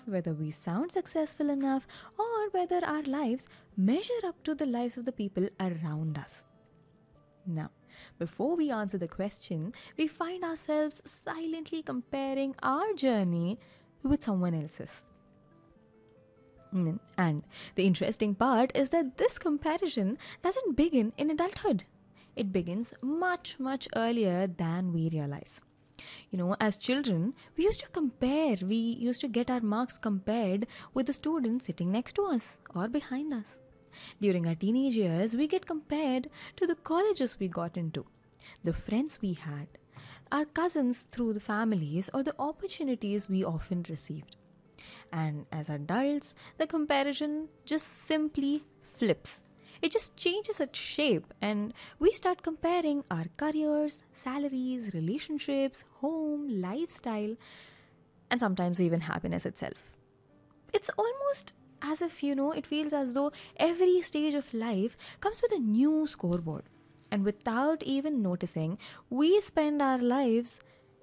whether we sound successful enough, or whether our lives measure up to the lives of the people around us. Now, before we answer the question, we find ourselves silently comparing our journey with someone else's. And the interesting part is that this comparison doesn't begin in adulthood. It begins much, much earlier than we realize. As children, we used to compare, we used to get our marks compared with the students sitting next to us or behind us. During our teenage years, we get compared to the colleges we got into, the friends we had, our cousins through the families, or the opportunities we often received. And as adults, the comparison just simply flips. It just changes its shape, and we start comparing our careers, salaries, relationships, home, lifestyle, and sometimes even happiness itself. It's almost as if, it feels as though every stage of life comes with a new scoreboard. And without even noticing, we spend our lives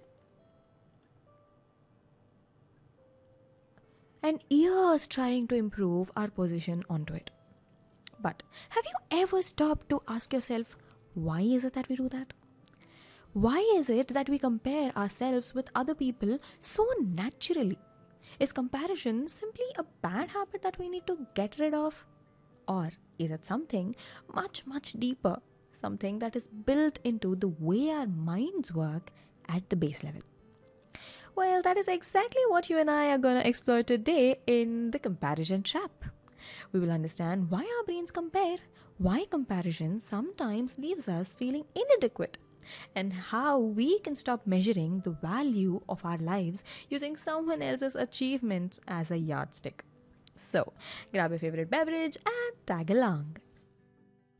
and years trying to improve our position onto it. But have you ever stopped to ask yourself, why is it that we do that? Why is it that we compare ourselves with other people so naturally? Is comparison simply a bad habit that we need to get rid of? Or is it something much, much deeper? Something that is built into the way our minds work at the base level? Well, that is exactly what you and I are going to explore today in the comparison trap. We will understand why our brains compare, why comparison sometimes leaves us feeling inadequate, and how we can stop measuring the value of our lives using someone else's achievements as a yardstick. So, grab your favorite beverage and tag along.